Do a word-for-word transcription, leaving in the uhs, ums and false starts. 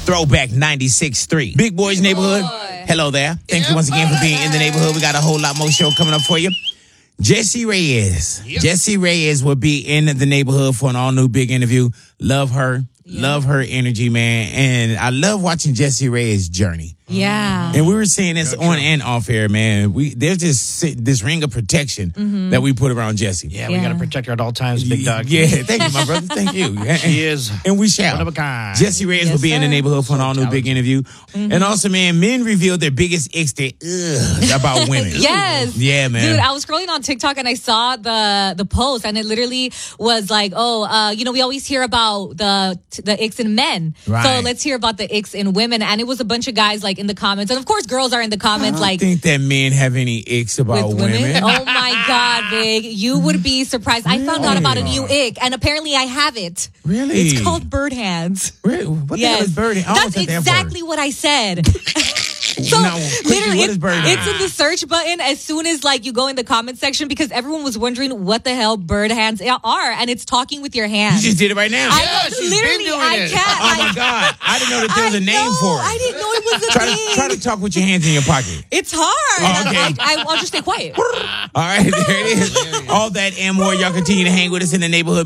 Throwback ninety-six point three. Big Boys Neighborhood. Hello there. Thank you once again for being in the neighborhood. We got a whole lot more show coming up for you. Jessie Reyez. Yep. Jessie Reyez will be in the neighborhood for an all-new big interview. Love her. Yeah. Love her energy, man. And I love watching Jessie Reyez's journey. Yeah. And we were saying this on and off air, man. We There's this this ring of protection mm-hmm. that we put around Jessie. Yeah, yeah. we got to protect her at all times, big dog. Yeah, thank you, my brother. Thank you. She is. And we shall. One of a kind. Jessie Reyez yes, will be sir. in the neighborhood for an all-new big interview. Mm-hmm. And also, man, men revealed their biggest ick ugh, about women. Yes. Yeah, man. Dude, I was scrolling on TikTok and I saw the the post and it literally was like, oh, uh, you know, we always hear about the the icks in men. Right. So let's hear about the icks in women. And it was a bunch of guys like in the comments. And of course, girls are in the comments I don't like. think that men have any icks about with women. women. Oh my God, Big. You would be surprised. Really? I found out about a new ick and apparently I have it. Really? It's called bird hands. Really? What yes. the hell is bird hands? That's exactly that what I said. So now, literally, what is it's, bird it's in the search button as soon as like you go in the comment section because everyone was wondering what the hell bird hands are, and it's talking with your hands. You just did it right now. I yeah, know, she's literally, been doing I it. can't. Oh my God! I didn't know that there was I a name know, for it. I didn't know it was a try thing. to try to talk with your hands in your pocket. It's hard. Oh, okay. I, I, I'll just stay quiet. All right, there it is. All that and more. Y'all continue to hang with us in the neighborhood.